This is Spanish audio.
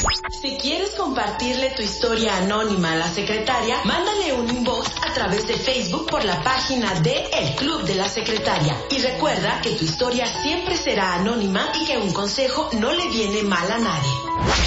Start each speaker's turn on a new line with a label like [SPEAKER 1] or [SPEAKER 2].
[SPEAKER 1] Si quieres compartirle tu historia anónima a la secretaria, mándale un inbox a través de Facebook por la página de El Club de la Secretaria. Y recuerda que tu historia siempre será anónima y que un consejo no le viene mal a nadie.